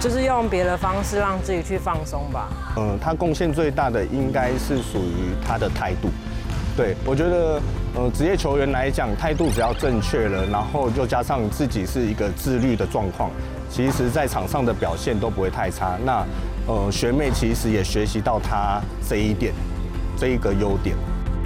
就是用别的方式让自己去放松吧。 他贡献最大的应该是属于他的态度。对，我觉得，职业球员来讲，态度只要正确了，然后又加上自己是一个自律的状况，其实在场上的表现都不会太差。那，学妹其实也学习到他这一点，这一个优点。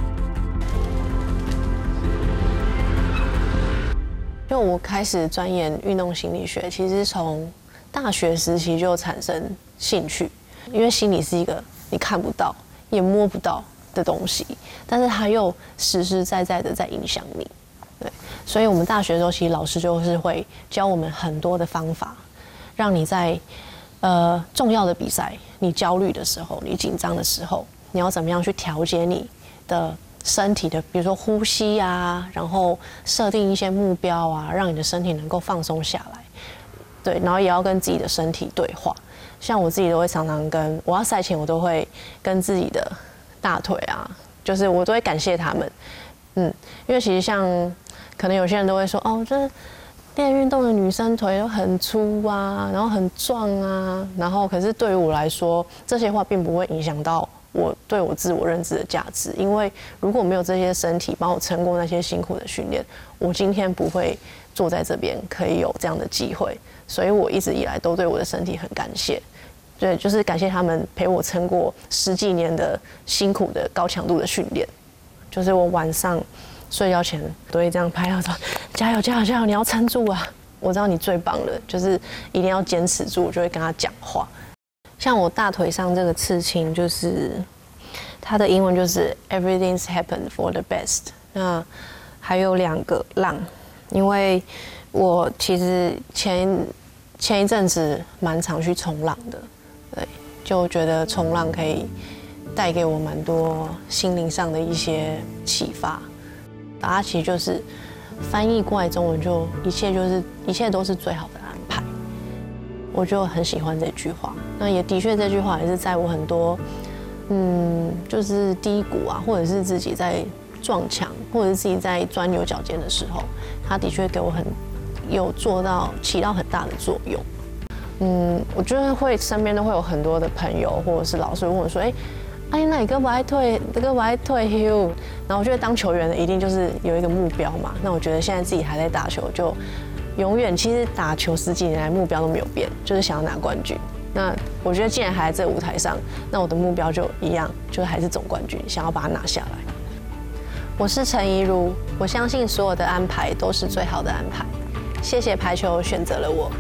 就我开始钻研运动心理学，其实从大学时期就产生兴趣，因为心理是一个你看不到也摸不到的东西，但是它又实实在在的在影响你。对，所以我们大学的时候，其实老师就是会教我们很多的方法，让你在重要的比赛，你焦虑的时候，你紧张的时候，你要怎么样去调节你的身体的，比如说呼吸啊，然后设定一些目标啊，让你的身体能够放松下来。对，然后也要跟自己的身体对话。像我自己都会常常我要赛前，我都会跟自己的大腿啊，就是我都会感谢他们。因为其实像可能有些人都会说，哦，这练运动的女生腿都很粗啊，然后很壮啊，然后可是对于我来说，这些话并不会影响到我对我自我认知的价值，因为如果没有这些身体帮我撑过那些辛苦的训练，我今天不会坐在这边可以有这样的机会，所以我一直以来都对我的身体很感谢，对，就是感谢他们陪我撑过10几年的辛苦的高强度的训练，就是我晚上睡觉前都会这样拍，他说加油加油加油，你要撑住啊！我知道你最棒了，就是一定要坚持住，我就会跟他讲话。像我大腿上这个刺青，就是它的英文就是 Everything's happened for the best。那还有2个浪，因为我其实前一阵子蛮常去冲浪的，对，就觉得冲浪可以带给我蛮多心灵上的一些启发。它其实就是翻译过来中文就一切都是最好的安排。我就很喜欢这句话，那也的确这句话也是在我很多就是低谷啊，或者是自己在撞墙，或者是自己在钻牛角尖的时候，它的确给我起到很大的作用。我觉得身边都会有很多的朋友或者是老师问我说，那你胳膊还退休？然后我觉得当球员的一定就是有一个目标嘛。那我觉得现在自己还在打球，就永远其实打球10几年来目标都没有变，就是想要拿冠军。那我觉得既然还在这舞台上，那我的目标就一样，就是还是总冠军，想要把它拿下来。我是陈怡如，我相信所有的安排都是最好的安排。谢谢排球选择了我。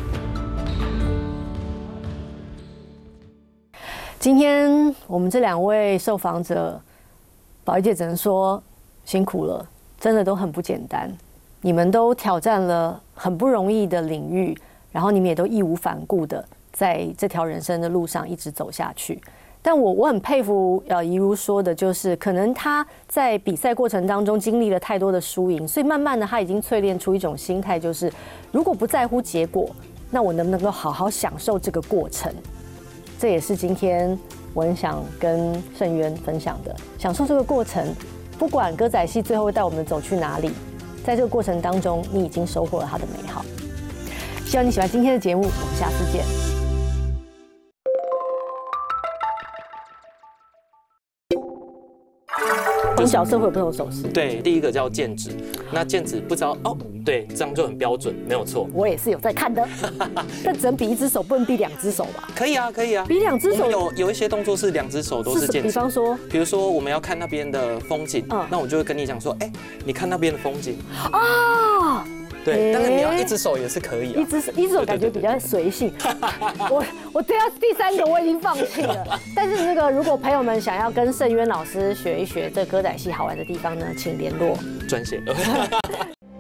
今天我们这2位受访者，宝仪姐只能说辛苦了，真的都很不简单。你们都挑战了很不容易的领域，然后你们也都义无反顾的在这条人生的路上一直走下去。但我很佩服怡如说的，就是可能她在比赛过程当中经历了太多的输赢，所以慢慢的她已经淬炼出一种心态，就是如果不在乎结果，那我能不能够好好享受这个过程？这也是今天我很想跟盛渊分享的，享受这个过程，不管歌仔戏最后会带我们走去哪里，在这个过程当中，你已经收获了它的美好。希望你喜欢今天的节目，我们下次见。不同角色会有不同手势。 对，第一个叫剑指，那剑指不知道哦，对，这样就很标准，没有错。 我也是有在看的，但只能比1只手，不能比2只手吧？ 可以啊，可以啊， 比2只手。 有一些动作是2只手都是剑指， 比方说， 比如说我们要看那边的风景，那我就会跟你讲说，你看那边的风景啊。对，当然你要1只手也是可以啊。 一只手感觉比较随性。我对他第3个我已经放弃了。但是如果朋友们想要跟盛渊老师学一学这歌仔戏好玩的地方呢，请联络专线。